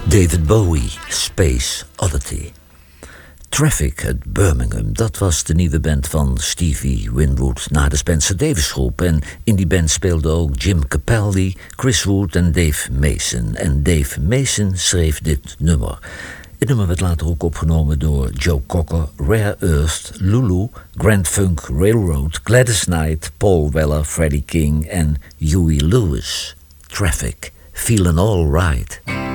David Bowie, Space Oddity. Traffic uit Birmingham, dat was de nieuwe band van Stevie Winwood na de Spencer Davis groep. En in die band speelden ook Jim Capaldi, Chris Wood en Dave Mason. En Dave Mason schreef dit nummer. Het nummer werd later ook opgenomen door Joe Cocker, Rare Earth, Lulu, Grand Funk Railroad, Gladys Knight, Paul Weller, Freddie King en Huey Lewis. Traffic, Feelin' All Right.